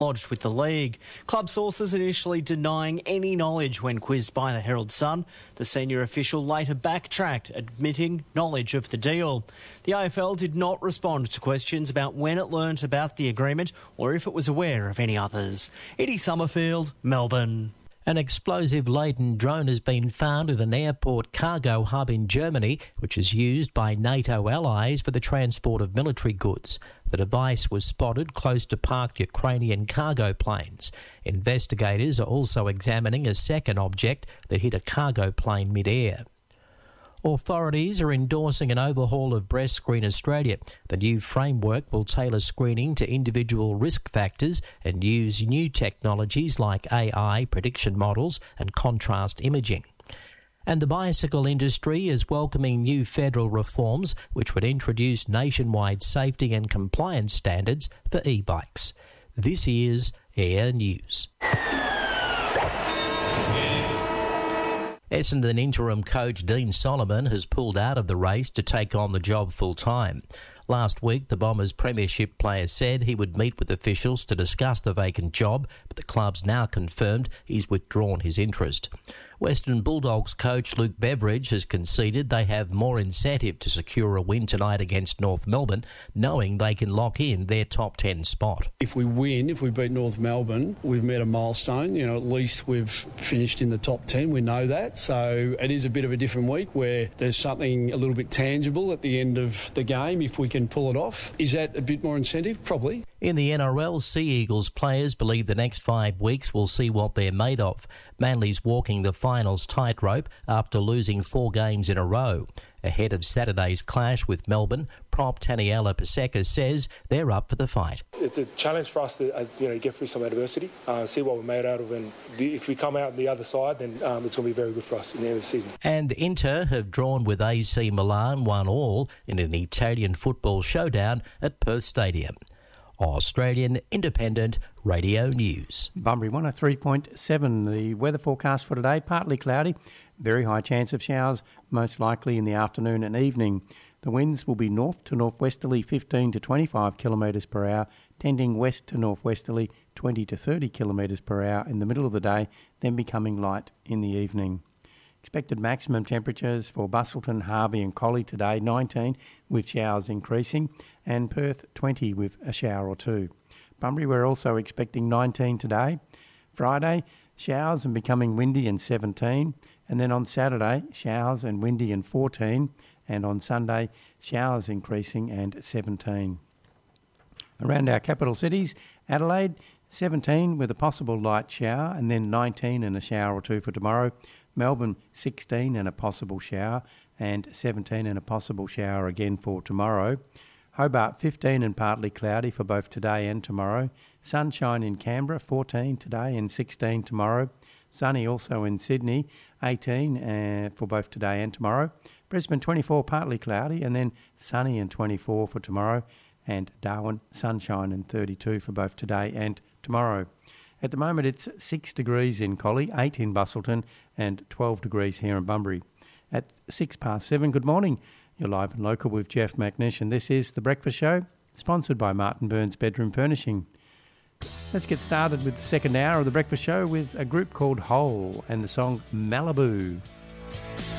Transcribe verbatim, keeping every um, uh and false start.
lodged with the league. Club sources initially denying any knowledge when quizzed by the Herald Sun. The senior official later backtracked, admitting knowledge of the deal. The A F L did not respond to questions about when it learnt about the agreement or if it was aware of any others. Eddie Summerfield, Melbourne. An explosive-laden drone has been found at an airport cargo hub in Germany, which is used by NATO allies for the transport of military goods. The device was spotted close to parked Ukrainian cargo planes. Investigators are also examining a second object that hit a cargo plane mid-air. Authorities are endorsing an overhaul of Breast Screen Australia. The new framework will tailor screening to individual risk factors and use new technologies like A I, prediction models and contrast imaging. And the bicycle industry is welcoming new federal reforms which would introduce nationwide safety and compliance standards for e-bikes. This is Air News. Essendon interim coach Dean Solomon has pulled out of the race to take on the job full-time. Last week, the Bombers' premiership player said he would meet with officials to discuss the vacant job, but the club's now confirmed he's withdrawn his interest. Western Bulldogs coach Luke Beveridge has conceded they have more incentive to secure a win tonight against North Melbourne, knowing they can lock in their top ten spot. If we win, if we beat North Melbourne, we've met a milestone. You know, at least we've finished in the top ten. We know that. So it is a bit of a different week where there's something a little bit tangible at the end of the game if we can pull it off. Is that a bit more incentive? Probably. In the N R L, Sea Eagles players believe the next five weeks will see what they're made of. Manly's walking the finals tightrope after losing four games in a row. Ahead of Saturday's clash with Melbourne, prop Taniela Paseka says they're up for the fight. It's a challenge for us to uh, you know, get through some adversity, uh, see what we're made out of, and the, if we come out on the other side, then um, it's going to be very good for us in the end of the season. And Inter have drawn with A C Milan one all in an Italian football showdown at Perth Stadium. Australian Independent Radio News. Bunbury one oh three point seven. The weather forecast for today, partly cloudy, very high chance of showers, most likely in the afternoon and evening. The winds will be north to northwesterly fifteen to twenty-five kilometres per hour, tending west to northwesterly twenty to thirty kilometres per hour in the middle of the day, then becoming light in the evening. Expected maximum temperatures for Busselton, Harvey and Collie today, nineteen with showers increasing, and Perth twenty with a shower or two. Bunbury, we're also expecting nineteen today. Friday, showers and becoming windy and seventeen. And then on Saturday, showers and windy and fourteen. And on Sunday, showers increasing and seventeen. Around our capital cities, Adelaide, seventeen with a possible light shower, and then nineteen and a shower or two for tomorrow. Melbourne, sixteen and a possible shower, and seventeen and a possible shower again for tomorrow. Hobart, fifteen and partly cloudy for both today and tomorrow. Sunshine in Canberra, fourteen today and sixteen tomorrow. Sunny also in Sydney, eighteen uh, for both today and tomorrow. Brisbane, twenty-four, partly cloudy, and then sunny and twenty-four for tomorrow. And Darwin, sunshine and thirty-two for both today and tomorrow. At the moment, it's six degrees in Collie, eight in Busselton, and twelve degrees here in Bunbury. At six past seven, good morning. You're live and local with Jeff McNish, and this is The Breakfast Show, sponsored by Martin Burns Bedroom Furnishing. Let's get started with the second hour of The Breakfast Show with a group called Hole and the song Malibu.